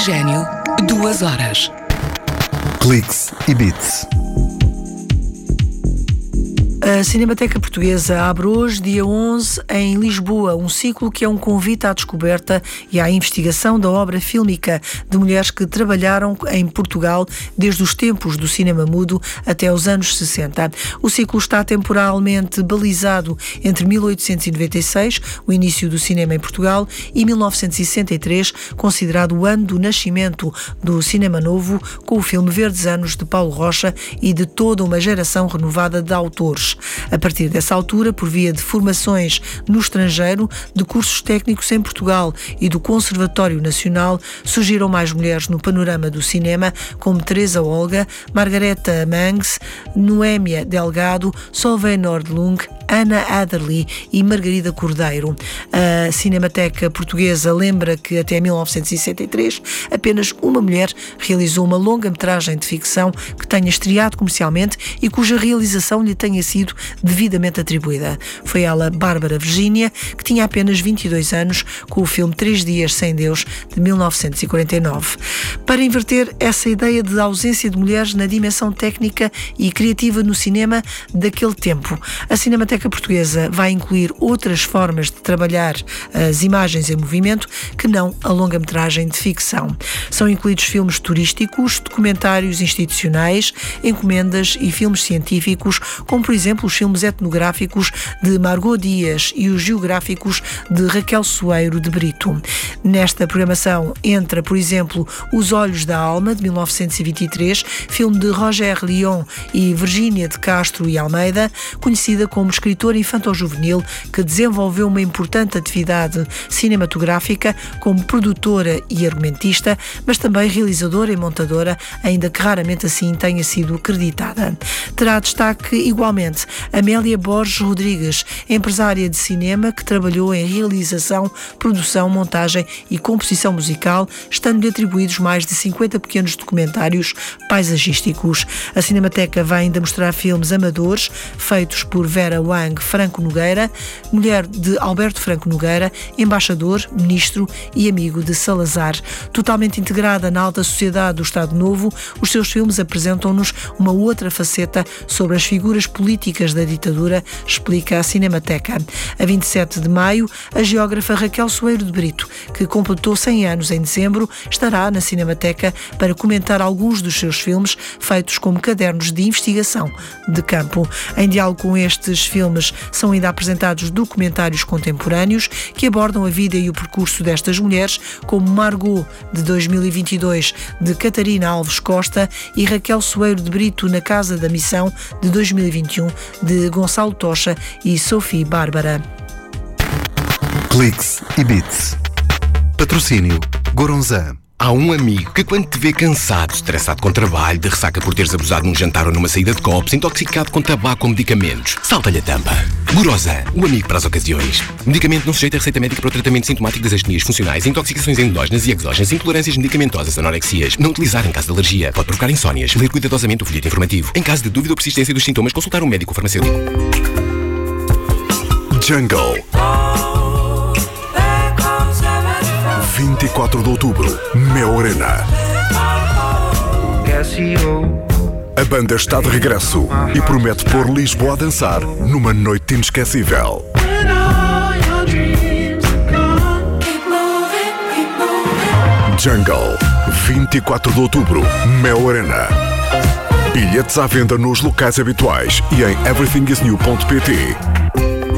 Oxigênio, 2 horas. Cliques e Bits. A Cinemateca Portuguesa abre hoje, dia 11, em Lisboa, um ciclo que é um convite à descoberta e à investigação da obra fílmica de mulheres que trabalharam em Portugal desde os tempos do cinema mudo até os anos 60. O ciclo está temporalmente balizado entre 1896, o início do cinema em Portugal, e 1963, considerado o ano do nascimento do cinema novo, com o filme Verdes Anos de Paulo Rocha e de toda uma geração renovada de autores. A partir dessa altura, por via de formações no estrangeiro, de cursos técnicos em Portugal e do Conservatório Nacional, surgiram mais mulheres no panorama do cinema, como Teresa Olga, Margareta Mangs, Noémia Delgado, Solveig Nordlund, Ana Adderley e Margarida Cordeiro. A Cinemateca Portuguesa lembra que até 1963 apenas uma mulher realizou uma longa-metragem de ficção que tenha estreado comercialmente e cuja realização lhe tenha sido devidamente atribuída. Foi ela, Bárbara Virgínia, que tinha apenas 22 anos, com o filme 3 Dias Sem Deus, de 1949. Para inverter essa ideia de ausência de mulheres na dimensão técnica e criativa no cinema daquele tempo, a Cinemateca Portuguesa vai incluir outras formas de trabalhar as imagens em movimento que não a longa-metragem de ficção. São incluídos filmes turísticos, documentários institucionais, encomendas e filmes científicos, como por exemplo os filmes etnográficos de Margot Dias e os geográficos de Raquel Soeiro de Brito. Nesta programação entra, por exemplo, Os Olhos da Alma, de 1923, filme de Roger Lyon e Virgínia de Castro e Almeida, conhecida como escritora infanto-juvenil que desenvolveu uma importante atividade cinematográfica como produtora e argumentista, mas também realizadora e montadora, ainda que raramente assim tenha sido acreditada. Terá destaque igualmente Amélia Borges Rodrigues, empresária de cinema que trabalhou em realização, produção, montagem e composição musical, estando-lhe atribuídos mais de 50 pequenos documentários paisagísticos. A Cinemateca vai ainda mostrar filmes amadores, feitos por Vera Wang Franco Nogueira, mulher de Alberto Franco Nogueira, embaixador, ministro e amigo de Salazar. Totalmente integrada na alta sociedade do Estado Novo, os seus filmes apresentam-nos uma outra faceta sobre as figuras políticas da ditadura, explica a Cinemateca. A 27 de maio, a geógrafa Raquel Soeiro de Brito, que completou 100 anos em dezembro, estará na Cinemateca para comentar alguns dos seus filmes, feitos como cadernos de investigação de campo. Em diálogo com estes filmes são ainda apresentados documentários contemporâneos que abordam a vida e o percurso destas mulheres, como Margot, de 2022, de Catarina Alves Costa, e Raquel Soeiro de Brito na Casa da Missão, de 2021, de Gonçalo Tocha e Sophie Bárbara. Cliques e Bits. Patrocínio Goronzan. Há um amigo que quando te vê cansado, estressado com trabalho, de ressaca por teres abusado num jantar ou numa saída de copos, intoxicado com tabaco ou medicamentos, salta-lhe a tampa. Goronzan, o amigo para as ocasiões. Medicamento não sujeito a receita médica para o tratamento sintomático das astenias funcionais, intoxicações endógenas e exógenas, intolerâncias medicamentosas, anorexias. Não utilizar em caso de alergia. Pode provocar insónias. Ler cuidadosamente o folheto informativo. Em caso de dúvida ou persistência dos sintomas, consultar um médico ou farmacêutico. Jungle. 24 de outubro, Mel Arena. A banda está de regresso e promete pôr Lisboa a dançar numa noite inesquecível. Jungle, 24 de outubro, Mel Arena. Bilhetes à venda nos locais habituais e em everythingisnew.pt.